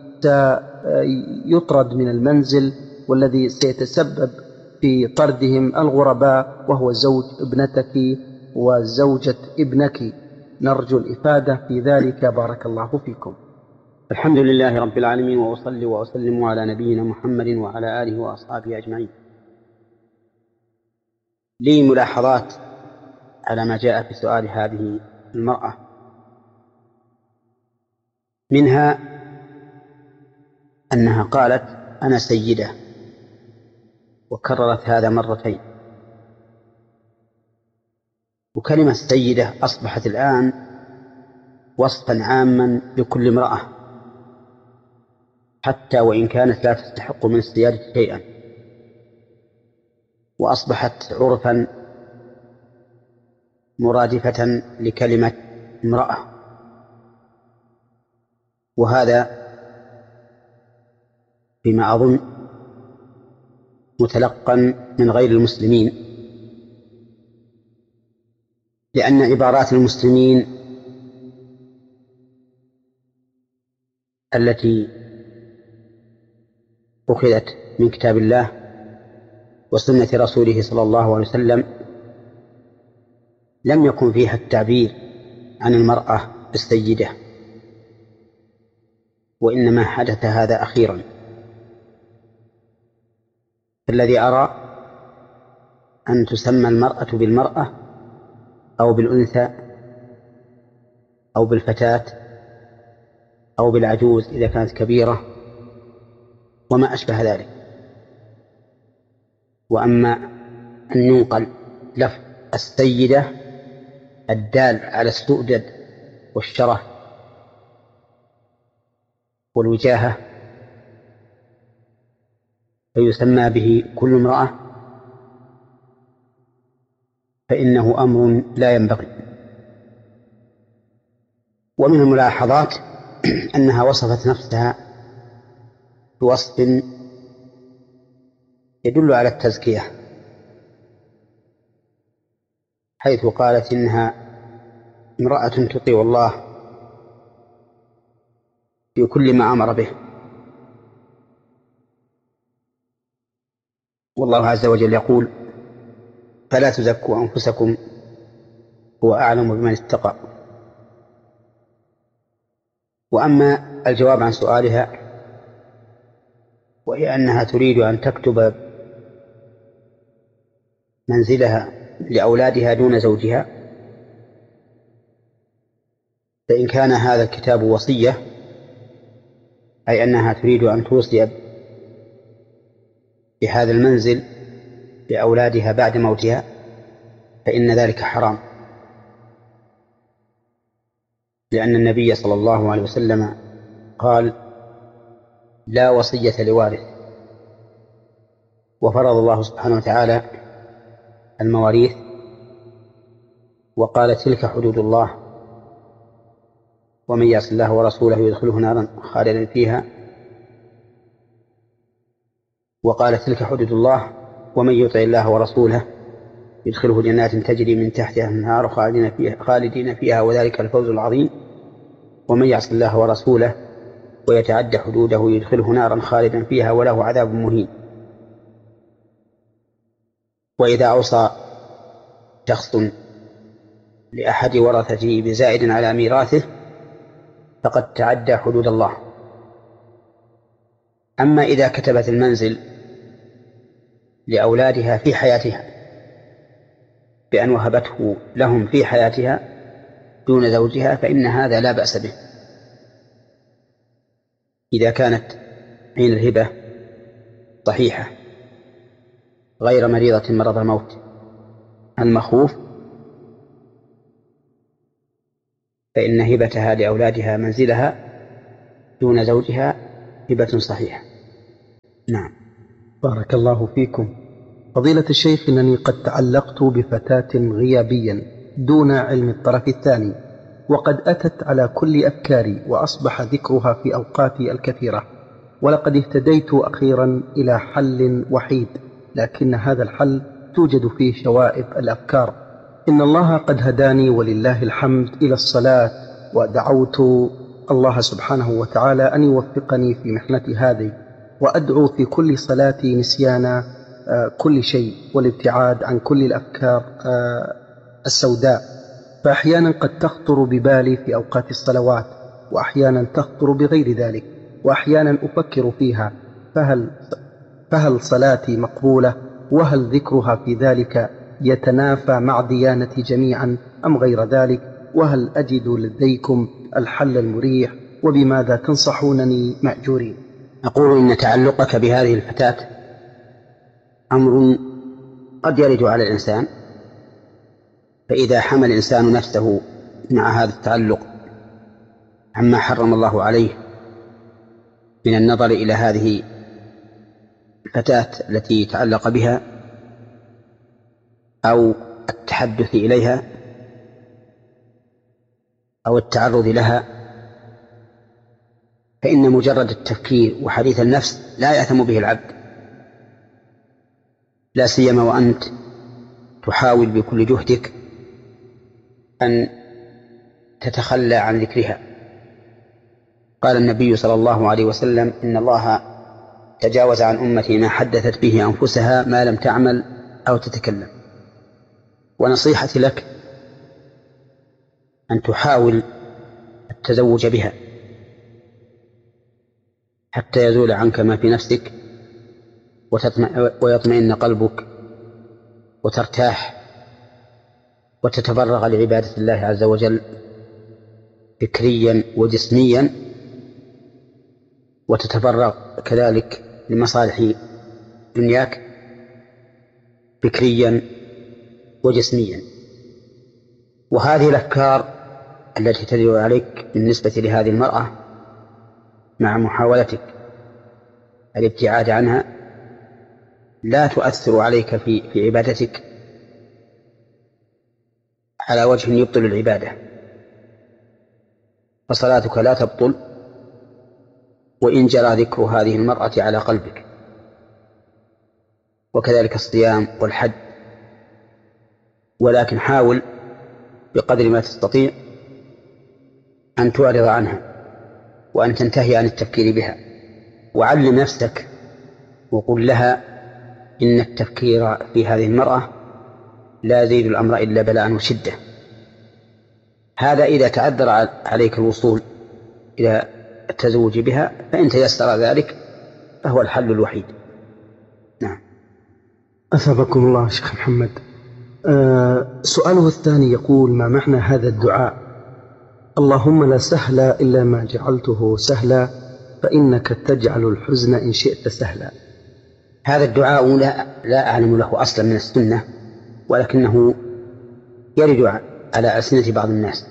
سيطرد من المنزل، والذي سيتسبب في طردهم الغرباء وهو زوج ابنتك وزوجة ابنك. نرجو الإفادة في ذلك، بارك الله فيكم. الحمد لله رب العالمين، وأصلي وأسلم على نبينا محمد وعلى آله وأصحابه أجمعين. لي ملاحظات على ما جاء في سؤال هذه المرأة، منها أنها قالت أنا سيدة، وكررت هذا مرتين، وكلمة سيدة أصبحت الآن وصفا عاما لكل امرأة حتى وإن كانت لا تستحق من السيادة شيئا، وأصبحت عرفا مرادفة لكلمة امرأة، وهذا فيما أظن متلقا من غير المسلمين، لأن عبارات المسلمين التي أخذت من كتاب الله وسنة رسوله صلى الله عليه وسلم لم يكن فيها التعبير عن المرأة بالسيدة، وإنما حدث هذا أخيرا. الذي أرى أن تسمى المرأة بالمرأة أو بالأنثى أو بالفتاة أو بالعجوز إذا كانت كبيرة وما أشبه ذلك. وأما أن ينقل لفظ السيدة الدال على السؤدد والشرف والوجاهة فيسمى به كل امرأة، فإنه أمر لا ينبغي. ومن الملاحظات أنها وصفت نفسها بوصف يدل على التزكية، حيث قالت إنها امرأة تطيع الله في كل ما أمر به، والله عز وجل يقول فلا تزكوا أنفسكم هو أعلم بمن اتقى. وأما الجواب عن سؤالها وهي أنها تريد أن تكتب منزلها لأولادها دون زوجها، فإن كان هذا الكتاب وصية أي أنها تريد أن توصي بهذا المنزل لأولادها بعد موتها فإن ذلك حرام، لأن النبي صلى الله عليه وسلم قال لا وصية لوارث، وفرض الله سبحانه وتعالى المواريث وقال تلك حدود الله ومن يعص الله ورسوله يدخله نارا خالدا فيها، وقال تلك حدود الله ومن يطع الله ورسوله يدخله جنات تجري من تحتها الأنهار خالدين فيها وذلك الفوز العظيم، ومن يعص الله ورسوله ويتعدى حدوده يدخله نارا خالدا فيها وله عذاب مهين. وإذا أوصى شخص لأحد ورثته بزائد على ميراثه فقد تعدى حدود الله. أما إذا كتبت المنزل لأولادها في حياتها بأن وهبته لهم في حياتها دون زوجها فإن هذا لا بأس به إذا كانت حين الهبة صحيحة غير مريضة مرض الموت المخوف، فإن هبتها لأولادها منزلها دون زوجها هبة صحيحة. نعم. بارك الله فيكم. فضيلة الشيخ، إنني قد تعلقت بفتاة غيابيا دون علم الطرف الثاني، وقد أتت على كل أفكاري وأصبح ذكرها في أوقاتي الكثيرة، ولقد اهتديت أخيرا إلى حل وحيد، لكن هذا الحل توجد فيه شوائب الأفكار. إن الله قد هداني ولله الحمد إلى الصلاة، ودعوت الله سبحانه وتعالى أن يوفقني في محنتي هذه، وأدعو في كل صلاتي نسيان كل شيء والابتعاد عن كل الأفكار السوداء. فأحيانا قد تخطر ببالي في أوقات الصلوات، وأحيانا تخطر بغير ذلك، وأحيانا أفكر فيها، فهل صلاتي مقبولة؟ وهل ذكرها في ذلك يتنافى مع ديانتي جميعا أم غير ذلك؟ وهل أجد لديكم الحل المريح؟ وبماذا تنصحونني مأجورين؟ أقول إن تعلقك بهذه الفتاة أمر قد يرد على الإنسان، فإذا حمل الإنسان نفسه مع هذا التعلق عما حرم الله عليه من النظر إلى هذه الفتاة التي تعلق بها أو التحدث إليها أو التعرض لها، فإن مجرد التفكير وحديث النفس لا يأثم به العبد، لا سيما وأنت تحاول بكل جهدك أن تتخلى عن ذكرها. قال النبي صلى الله عليه وسلم: إن الله تجاوز عن أمتي ما حدثت به أنفسها ما لم تعمل أو تتكلم. ونصيحتي لك أن تحاول التزوج بها حتى يزول عنك ما في نفسك ويطمئن قلبك وترتاح وتتفرغ لعبادة الله عز وجل فكريا وجسميا، وتتفرغ كذلك لمصالح دنياك فكريا وجسميا. وهذه الأفكار التي تدل عليك بالنسبة لهذه المرأة مع محاولتك الابتعاد عنها لا تؤثر عليك في عبادتك على وجه يبطل العبادة، فصلاتك لا تبطل وإن جرى ذكر هذه المرأة على قلبك، وكذلك الصيام والحج. ولكن حاول بقدر ما تستطيع أن تعرض عنها وأن تنتهي عن التفكير بها، وعلم نفسك وقل لها إن التفكير في هذه المرأة لا يزيد الأمر إلا بلاء وشدة. هذا إذا تعذر عليك الوصول إلى التزوج بها، فإن تيسر ذلك فهو الحل الوحيد. نعم. أثابكم الله شيخ محمد. سؤاله الثاني يقول: ما معنى هذا الدعاء: اللهم لا سهل إلا ما جعلته سهلا فإنك تجعل الحزن إن شئت سهلا؟ هذا الدعاء لا أعلم له أصلا من السنة، ولكنه يرد على ألسنة بعض الناس،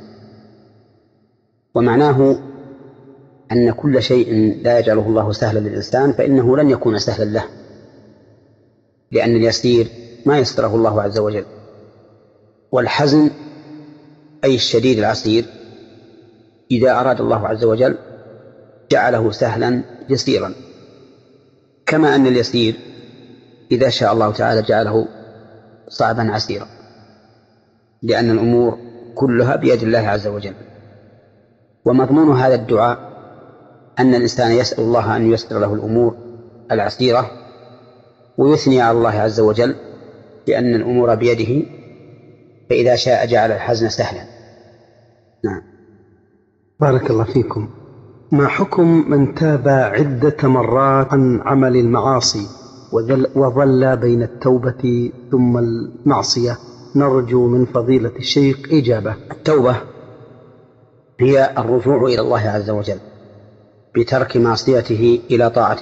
ومعناه أن كل شيء لا يجعله الله سهلا للإنسان فإنه لن يكون سهلا له، لأن اليسير ما يسره الله عز وجل، والحزن أي الشديد العسير إذا أراد الله عز وجل جعله سهلا يسيرا، كما أن اليسير إذا شاء الله تعالى جعله صعبا عسيرا، لأن الأمور كلها بيد الله عز وجل. ومضمون هذا الدعاء أن الإنسان يسأل الله أن ييسر له الأمور العسيرة ويثني على الله عز وجل لأن الأمور بيده، فإذا شاء جعل الحزن سهلا. نعم. بارك الله فيكم. ما حكم من تاب عدة مرات عن عمل المعاصي وظل بين التوبة ثم المعصية؟ نرجو من فضيلة الشيخ إجابة. التوبة هي الرجوع إلى الله عز وجل بترك معصيته إلى طاعته،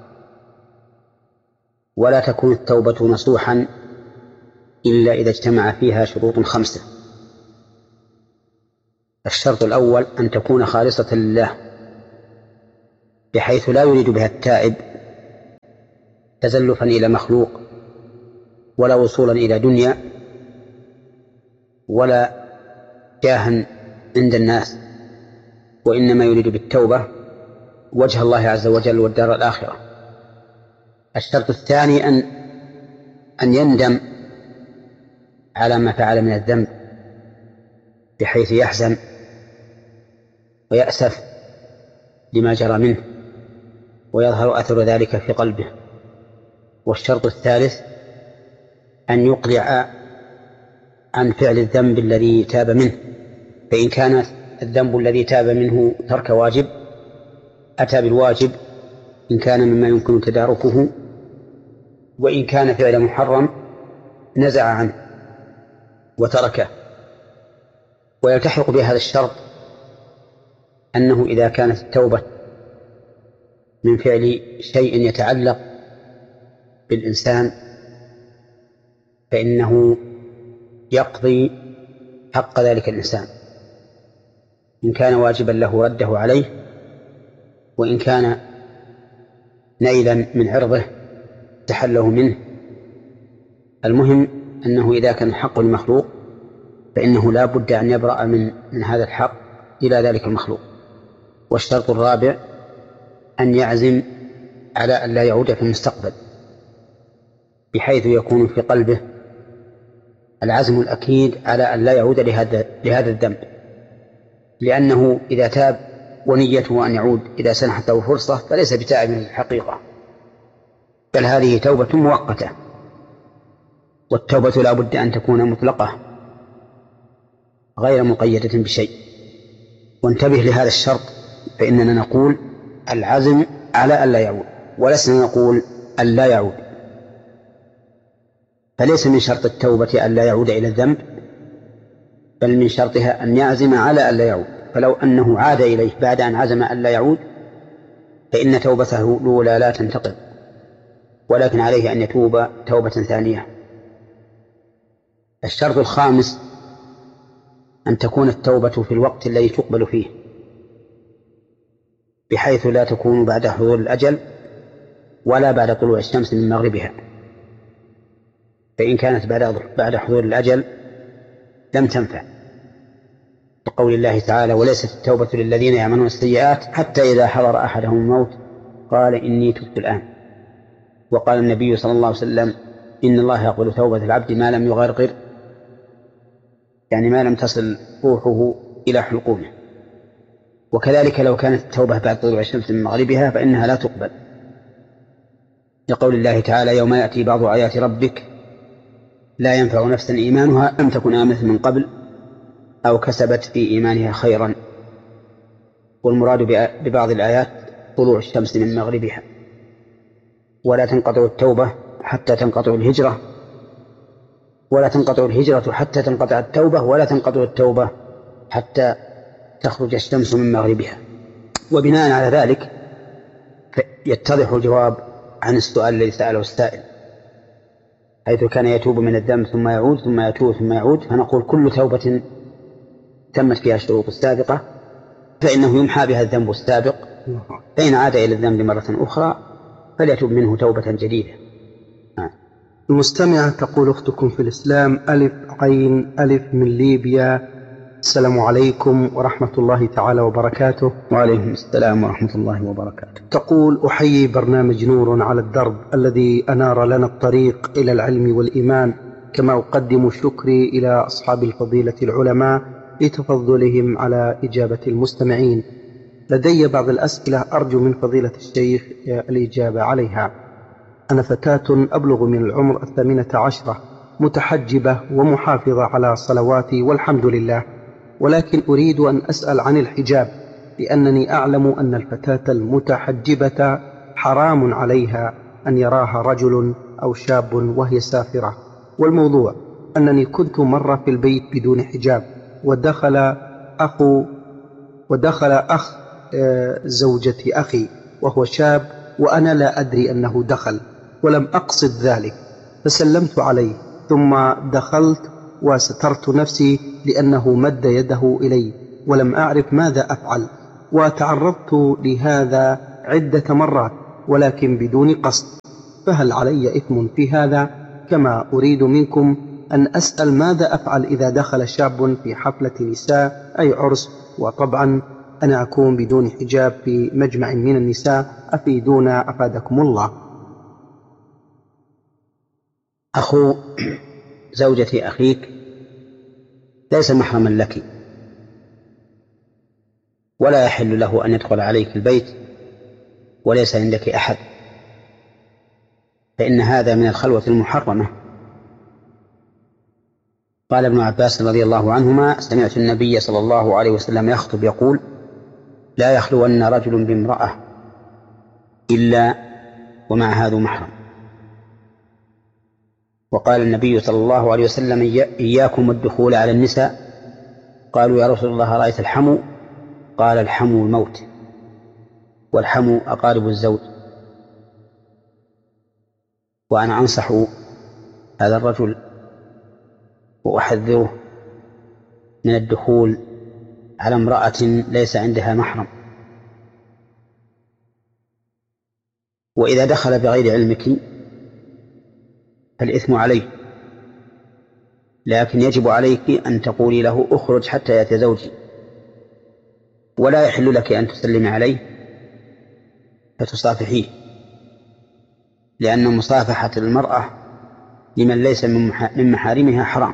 ولا تكون التوبة نصوحا إلا إذا اجتمع فيها شروط 5. الشرط الأول أن تكون خالصة لله، بحيث لا يريد بها التائب تزلفا إلى مخلوق ولا وصولا إلى دنيا ولا جاها عند الناس، وإنما يريد بالتوبة وجه الله عز وجل والدار الآخرة. الشرط الثاني أن يندم على ما فعل من الذنب بحيث يحزن ويأسف لما جرى منه ويظهر أثر ذلك في قلبه. والشرط الثالث أن يقلع عن فعل الذنب الذي تاب منه، فإن كان الذنب الذي تاب منه ترك واجب أتى بالواجب إن كان مما يمكن تداركه، وإن كان فعل محرم نزع عنه وتركه. ويلتحق بهذا الشرط أنه إذا كانت التوبة من فعل شيء يتعلق بالإنسان فإنه يقضي حق ذلك الإنسان، إن كان واجبا له رده عليه، وإن كان نيلا من عرضه تحله منه. المهم أنه إذا كان الحق المخلوق فإنه لا بد أن يبرأ من هذا الحق إلى ذلك المخلوق. والشرط الرابع أن يعزم على أن لا يعود في المستقبل، بحيث يكون في قلبه العزم الأكيد على أن لا يعود لهذا الذنب، لأنه إذا تاب ونيته أن يعود إذا سنحت له فرصة فليس بتائب من الحقيقة، بل هذه توبة مؤقتة. والتوبة لا بد أن تكون مطلقة غير مقيدة بشيء. وانتبه لهذا الشرط، فإننا نقول العزم على أن لا يعود ولسنا نقول أن لا يعود. فليس من شرط التوبة أن لا يعود إلى الذنب، بل من شرطها أن يعزم على أن لا يعود. فلو أنه عاد إليه بعد أن عزم أن لا يعود فإن توبته الأولى لا تنتقض، ولكن عليه أن يتوب توبة ثانية. الشرط الخامس أن تكون التوبة في الوقت الذي تقبل فيه، بحيث لا تكون بعد حضور الأجل ولا بعد طلوع الشمس من مغربها. فإن كانت بعد حضور الأجل لم تنفع، بقول الله تعالى: وليست التوبة للذين يعملون السيئات حتى إذا حضر أحدهم الموت قال إني تبت الآن. وقال النبي صلى الله عليه وسلم: إن الله يقبل توبة العبد ما لم يغرغر، يعني ما لم تصل روحه إلى حلقومه. وكذلك لو كانت التوبة بعد طلوع الشمس من مغربها فإنها لا تقبل، لقول الله تعالى: يوم يأتي بعض آيات ربك لا ينفع نفسا إيمانها لم تكن آمنت من قبل أو كسبت في إيمانها خيرا. والمراد ببعض الآيات طلوع الشمس من مغربها. ولا تنقطع التوبة حتى تنقطع الهجرة، ولا تنقطع الهجرة حتى تنقطع التوبة، ولا تنقطع التوبة حتى تخرج الشمس من مغربها. وبناء على ذلك يتضح الجواب عن السؤال الذي سأله السائل، حيث كان يتوب من الذنب ثم يعود ثم يتوب ثم يعود، فنقول كل توبة تمت فيها الشروط السابقة فإنه يمحى بها الذنب السابق، فإن عاد إلى الذنب مرة أخرى فليتوب منه توبة جديدة. المستمعة تقول: أختكم في الإسلام ألف عين ألف من ليبيا، السلام عليكم ورحمة الله تعالى وبركاته. وعليكم السلام ورحمة الله وبركاته. تقول: أحيي برنامج نور على الدرب الذي أنار لنا الطريق إلى العلم والإيمان، كما أقدم شكري إلى أصحاب الفضيلة العلماء لتفضلهم على إجابة المستمعين. لدي بعض الأسئلة أرجو من فضيلة الشيخ الإجابة عليها. أنا فتاة أبلغ من العمر 18، متحجبة ومحافظة على صلواتي والحمد لله، ولكن أريد أن أسأل عن الحجاب، لأنني أعلم أن الفتاة المتحجبة حرام عليها أن يراها رجل أو شاب وهي سافرة. والموضوع أنني كنت مرة في البيت بدون حجاب، ودخل أخ زوجة أخي وهو شاب، وأنا لا أدري أنه دخل ولم أقصد ذلك، فسلمت عليه ثم دخلت وسترت نفسي لأنه مد يده إلي ولم أعرف ماذا أفعل، وتعرضت لهذا عدة مرات ولكن بدون قصد، فهل علي إثم في هذا؟ كما أريد منكم أن أسأل ماذا أفعل إذا دخل شاب في حفلة نساء أي عرس، وطبعا أنا أكون بدون حجاب في مجمع من النساء، أفيدونا أفادكم الله. أخو زوجة أخيك ليس محرما لك، ولا يحل له أن يدخل عليك البيت وليس عندك أحد، فإن هذا من الخلوة المحرمة. قال ابن عباس رضي الله عنهما: سمعت النبي صلى الله عليه وسلم يخطب يقول: لا يخلون رجل بامرأة إلا ومعها ذو محرم. وقال النبي صلى الله عليه وسلم: إياكم الدخول على النساء. قالوا: يا رسول الله رأيت الحمو؟ قال: الحمو الموت، والحمو أقارب الزوج. وأنا أنصح هذا الرجل وأحذره من الدخول على امرأة ليس عندها محرم. وإذا دخل بغير علمك فالإثم عليه، لكن يجب عليك أن تقولي له: أخرج حتى يأتي زوجي. ولا يحل لك أن تسلمي عليه فتصافحيه، لأن مصافحة المرأة لمن ليس من محارمها حرام.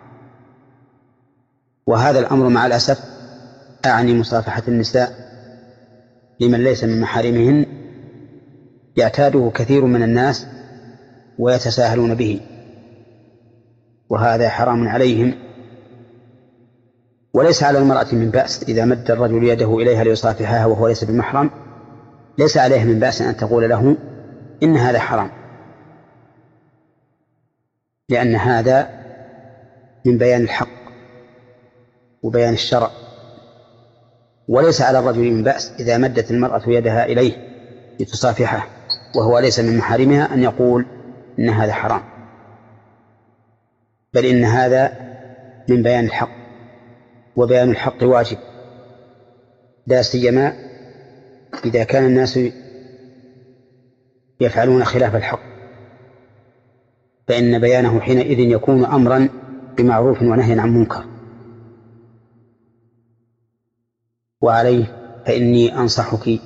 وهذا الأمر مع الأسف أعني مصافحة النساء لمن ليس من محارمهن يعتاده كثير من الناس ويتساهلون به، وهذا حرام عليهم. وليس على المرأة من بأس إذا مد الرجل يده إليها ليصافحها وهو ليس بمحرم، ليس عليه من بأس أن تقول له إن هذا حرام، لأن هذا من بيان الحق وبيان الشرع. وليس على الرجل من بأس إذا مدت المرأة يدها إليه لتصافحه وهو ليس من محارمها أن يقول إن هذا حرام، بل إن هذا من بيان الحق، وبيان الحق واجب، لا سيما إذا كان الناس يفعلون خلاف الحق، فإن بيانه حينئذ يكون أمرا بمعروف ونهي عن منكر. وعليه فإني أنصحك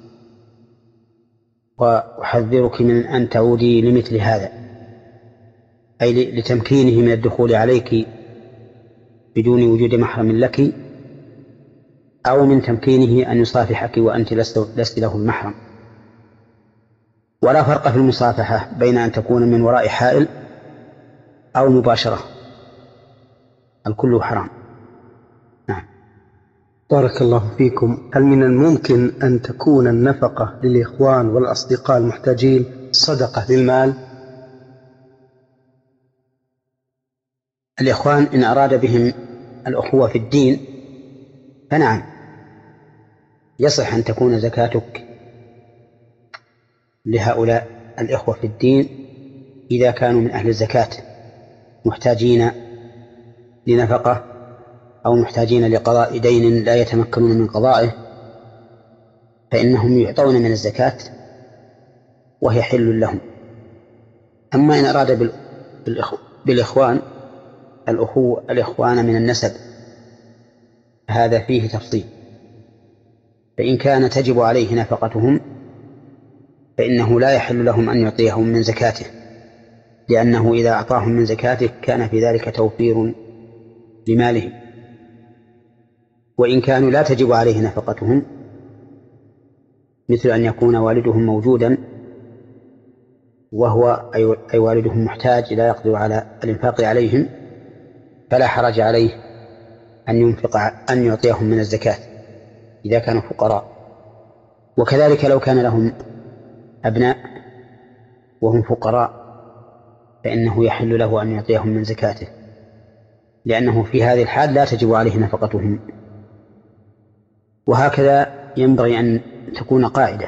وأحذرك من أن تعودي لمثل هذا، أي لتمكينه من الدخول عليك بدون وجود محرم لك، أو من تمكينه أن يصافحك وأنت لست له المحرم. ولا فرق في المصافحة بين أن تكون من وراء حائل أو مباشرة، الكل حرام. نعم. بارك الله فيكم. هل من الممكن أن تكون النفقة للإخوان والأصدقاء المحتاجين صدقة للمال؟ الإخوان إن أراد بهم الأخوة في الدين فنعم، يصح أن تكون زكاتك لهؤلاء الإخوة في الدين إذا كانوا من أهل الزكاة محتاجين لنفقة أو محتاجين لقضاء دين لا يتمكنون من قضائه، فإنهم يعطون من الزكاة وهي حل لهم. أما إن أراد بالإخوان الإخوان من النسب هذا فيه تفصيل، فإن كان تجب عليه نفقتهم فإنه لا يحل لهم أن يعطيهم من زكاته، لأنه إذا أعطاهم من زكاته كان في ذلك توفير لمالهم. وإن كانوا لا تجب عليه نفقتهم، مثل أن يكون والدهم موجودا وهو أي والدهم محتاج لا يقدر على الإنفاق عليهم، فلا حرج عليه أن يعطيهم من الزكاة إذا كانوا فقراء. وكذلك لو كان لهم أبناء وهم فقراء فإنه يحل له أن يعطيهم من زكاته، لأنه في هذه الحال لا تجب عليه نفقتهم. وهكذا ينبغي أن تكون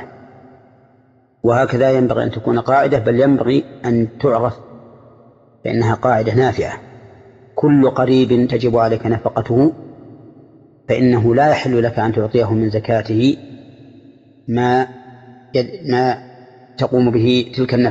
قاعدة، بل ينبغي أن تعرف فإنها قاعدة نافعة: كل قريب تجب عليك نفقته فإنه لا يحل لك أن تعطيه من زكاته ما تقوم به تلك النفقة.